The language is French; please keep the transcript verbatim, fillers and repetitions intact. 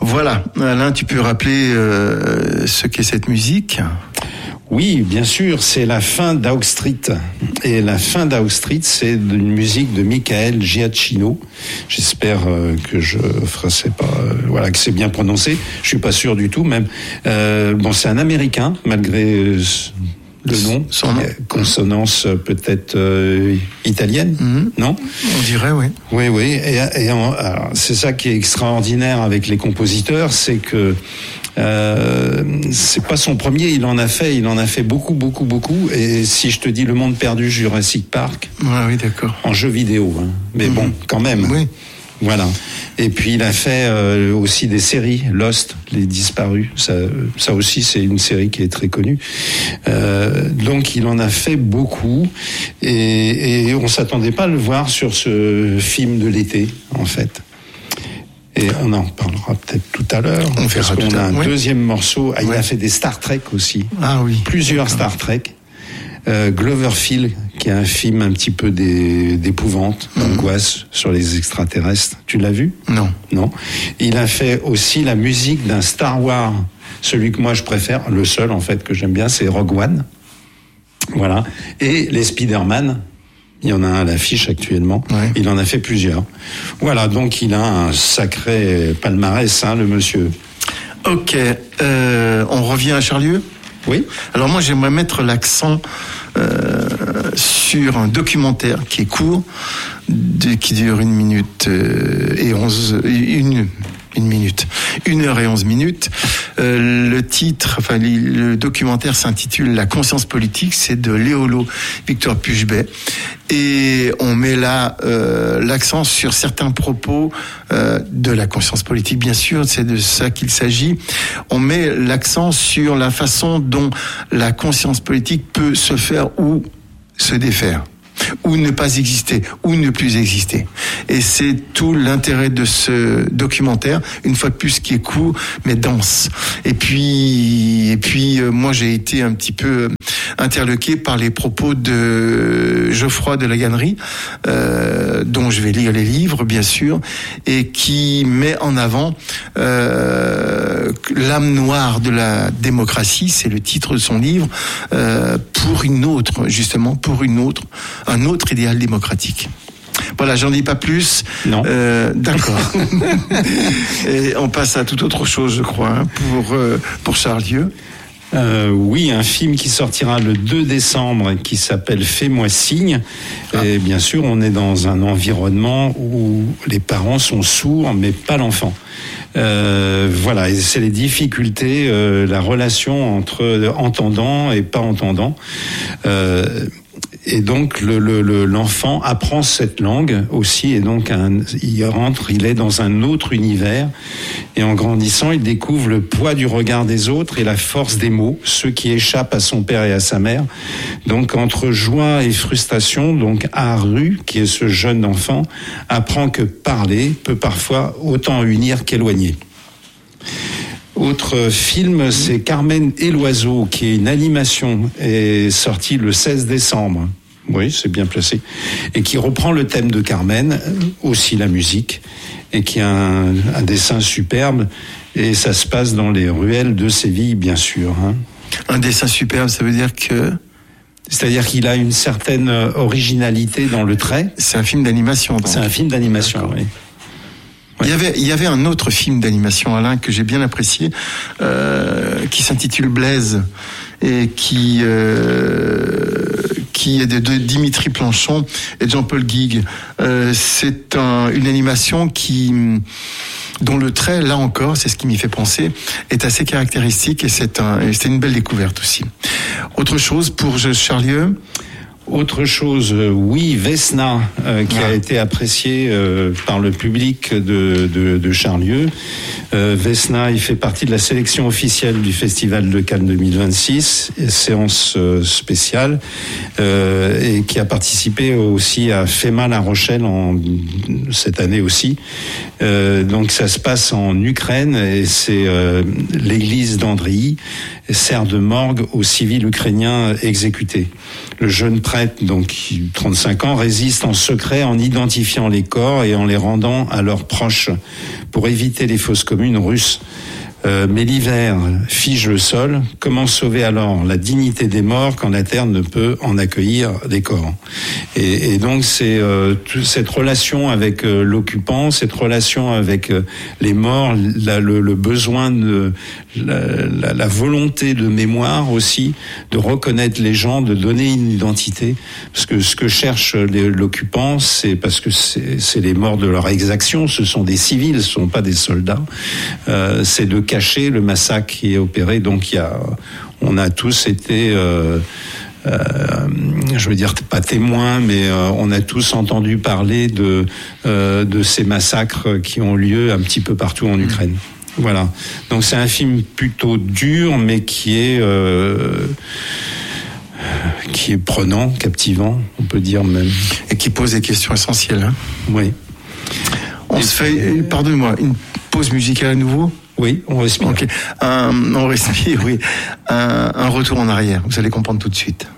Voilà, Alain, tu peux rappeler euh, ce qu'est cette musique ? Oui, bien sûr, c'est la fin d'Oak Street. Et la fin d'Oak Street, c'est une musique de Michael Giacchino. J'espère euh, que je c'est pas euh, voilà que c'est bien prononcé. Je suis pas sûr du tout même. Euh, bon, c'est un Américain malgré euh, le nom, son nom. Consonance peut-être euh, italienne, mm-hmm. non ? On dirait, oui. Oui, oui. Et, et en, alors, c'est ça qui est extraordinaire avec les compositeurs, c'est que euh, c'est pas son premier. Il en a fait, il en a fait beaucoup, beaucoup, beaucoup. Et si je te dis Le Monde Perdu, Jurassic Park, ouais, oui, d'accord. En jeu vidéo, hein. Mais mm-hmm. bon, quand même. Oui. Voilà. Et puis il a fait euh, aussi des séries, Lost, Les Disparus. Ça, ça aussi, c'est une série qui est très connue. Euh, donc il en a fait beaucoup, et, et on s'attendait pas à le voir sur ce film de l'été, en fait. Et on en parlera peut-être tout à l'heure. On verra parce qu'on tout à a un oui. deuxième morceau. Ah, il ouais. a fait des Star Trek aussi. Ah oui. Plusieurs D'accord. Star Trek. Euh, Gloverfield, qui est un film un petit peu d'é, d'épouvante, mmh. d'angoisse sur les extraterrestres. Tu l'as vu ? Non. Non. Il a fait aussi la musique d'un Star Wars, celui que moi je préfère, le seul en fait que j'aime bien, c'est Rogue One. Voilà. Et les Spider-Man. Il y en a un à l'affiche actuellement. Ouais. Il en a fait plusieurs. Voilà, donc il a un sacré palmarès, hein, le monsieur. Ok. Euh, on revient à Charlieu ? Oui. Alors moi, j'aimerais mettre l'accent euh, sur un documentaire qui est court, de, qui dure une minute euh, et onze, une une minute, une heure et onze minutes. Euh, le titre, enfin le documentaire s'intitule La conscience politique, c'est de Léolo Victor Puchbet, et on met là euh, l'accent sur certains propos euh, de la conscience politique, bien sûr, c'est de ça qu'il s'agit. On met l'accent sur la façon dont la conscience politique peut se faire ou se défaire, ou ne pas exister, ou ne plus exister. Et c'est tout l'intérêt de ce documentaire, une fois de plus qui est court, mais dense. Et puis, et puis euh, moi j'ai été un petit peu interloqué par les propos de Geoffroy de la Gannerie, euh, dont je vais lire les livres, bien sûr, et qui met en avant euh, l'âme noire de la démocratie, c'est le titre de son livre, euh, pour une autre, justement, pour une autre, un autre idéal démocratique. Voilà, j'en dis pas plus. Non. Euh, d'accord. Et on passe à toute autre chose, je crois, hein, pour euh, pour Charlieu. Euh, oui, un film qui sortira le deux décembre, qui s'appelle Fais-moi signe. Ah. Et bien sûr, on est dans un environnement où les parents sont sourds, mais pas l'enfant. Euh, voilà, et c'est les difficultés, euh, la relation entre entendant et pas entendant. Euh, Et donc le, le, le, l'enfant apprend cette langue aussi, et donc un, il rentre, il est dans un autre univers, et en grandissant, il découvre le poids du regard des autres et la force des mots, ceux qui échappent à son père et à sa mère. Donc entre joie et frustration, donc Haru, qui est ce jeune enfant, apprend que parler peut parfois autant unir qu'éloigner. Autre film, c'est Carmen et l'oiseau, qui est une animation, est sortie le seize décembre. Oui, c'est bien placé. Et qui reprend le thème de Carmen, aussi la musique, et qui a un, un dessin superbe. Et ça se passe dans les ruelles de Séville, bien sûr. Hein. Un dessin superbe, ça veut dire que... C'est-à-dire qu'il a une certaine originalité dans le trait. C'est un film d'animation, donc. C'est un film d'animation, D'accord. oui. Ouais. Il y avait, il y avait un autre film d'animation, Alain, que j'ai bien apprécié, euh, qui s'intitule Blaise, et qui, euh, qui est de, de Dimitri Planchon et de Jean-Paul Guigues. Euh, c'est un, une animation qui, dont le trait, là encore, c'est ce qui m'y fait penser, est assez caractéristique, et c'est un, et c'est une belle découverte aussi. Autre chose pour Charlieu? Autre chose, euh, oui, Vesna, euh, qui ah. a été apprécié euh, par le public de, de, de Charlieu. Euh, Vesna, il fait partie de la sélection officielle du Festival de Cannes deux mille vingt-six, séance euh, spéciale, euh, et qui a participé aussi à FEMA La Rochelle en, cette année aussi. Euh, donc ça se passe en Ukraine, et c'est euh, l'église d'Andriy sert de morgue aux civils ukrainiens exécutés. Le jeune prêtre retraite, donc trente-cinq ans, résiste en secret en identifiant les corps et en les rendant à leurs proches pour éviter les fosses communes russes. Euh, mais l'hiver fige le sol. Comment sauver alors la dignité des morts quand la terre ne peut en accueillir des corps? Et, et donc c'est euh, toute cette relation avec euh, l'occupant, cette relation avec euh, les morts, la, le, le besoin de la, la, la volonté de mémoire aussi, de reconnaître les gens, de donner une identité. Parce que ce que cherche les, l'occupant, c'est parce que c'est, c'est les morts de leur exaction. Ce sont des civils, ce sont pas des soldats. Euh, c'est de cacher le massacre qui est opéré. Donc il y a, on a tous été, euh, euh, je veux dire pas témoins, mais euh, on a tous entendu parler de euh, de ces massacres qui ont lieu un petit peu partout en Ukraine. Mmh. Voilà. Donc c'est un film plutôt dur, mais qui est euh, qui est prenant, captivant, on peut dire même, et qui pose des questions essentielles. Hein. Oui. On et se fait, pardonne-moi, une pause musicale à nouveau. Oui, on respire. Okay. Un, on respire, oui. Un, un retour en arrière. Vous allez comprendre tout de suite.